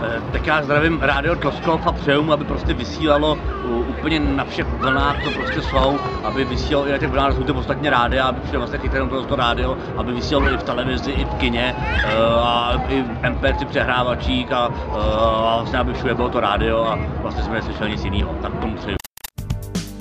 Tak já zdravím Rádio Tloskov a přeju mu, aby prostě vysílalo úplně na všech vlnách, co prostě jsou, aby vysílalo i na těch vlnách, jsou to ostatně rádia, aby přijel vlastně chytrém to rádio, aby vysílalo i v televizi, i v kině, a i v MP3 přehrávačích a vlastně aby všude bylo to rádio a vlastně jsme neslyšeli nic jiného. Tak tomu přeju.